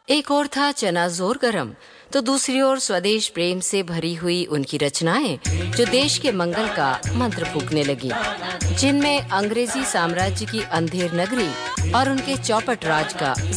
एक ओर था चना जोर गरम, तो दूसरी ओर स्वदेश प्रेम से भरी हुई उनकी रचनाएं जो देश के मंगल का मंत्र फूंकने लगी, जिनमें अंग्रेजी साम्राज्य की अंधेर नगरी और उनके चौपट राज का